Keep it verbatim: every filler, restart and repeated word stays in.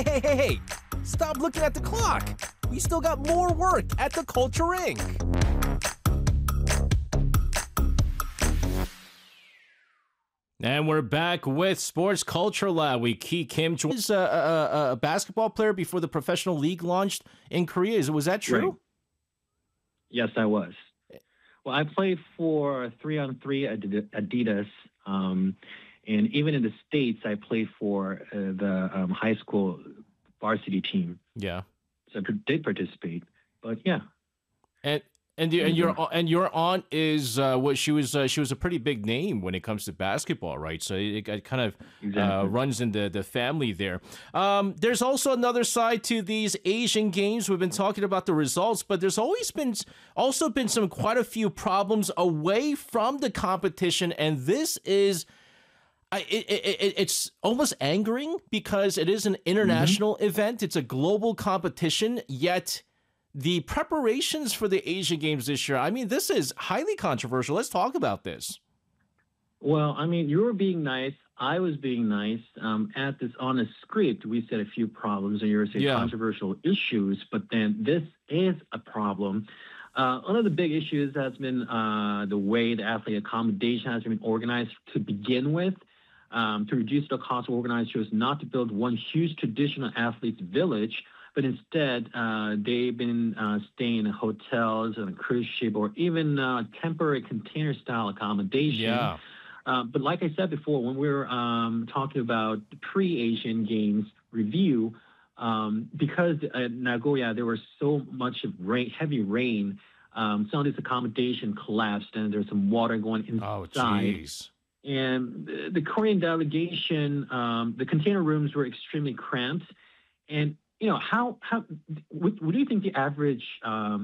Hey, hey, hey! Stop looking at the clock! We still got more work at the Culture Incorporated. And we're back with Sports Culture Lab. We Ki Kim is a, a, a basketball player before the professional league launched in Korea. Is was that true? Right. Yes, I was. Well, I played for three on three Adidas, um, and even in the States, I played for uh, the um, high school varsity team. Yeah. So I did participate, but yeah. And and, the, and your and your aunt is uh, what she was uh, she was a pretty big name when it comes to basketball, right? So it, it kind of exactly. uh, runs in the, the family there. Um, there's also another side to these Asian games. We've been talking about the results, but there's always been also been some quite a few problems away from the competition, and this is. I, it, it, it's almost angering because it is an international mm-hmm. event. It's a global competition, yet the preparations for the Asian Games this year, I mean, this is highly controversial. Let's talk about this. Well, I mean, you were being nice. I was being nice. Um, at this on a script, we said a few problems, and you were saying yeah. controversial issues, but then this is a problem. Uh, one of the big issues has been uh, the way the athlete accommodation has been organized to begin with. Um, to reduce the cost, organizers chose not to build one huge traditional athletes village, but instead uh, they've been uh, staying in hotels and a cruise ship or even uh, temporary container-style accommodation. Yeah. Uh, but like I said before, when we were um, talking about the pre-Asian Games review, um, because at Nagoya there was so much of rain, heavy rain, um, some of this accommodation collapsed and there's some water going inside. Oh, jeez. And the Korean delegation, um, the container rooms were extremely cramped. And, you know, how, how what, what do you think the average um,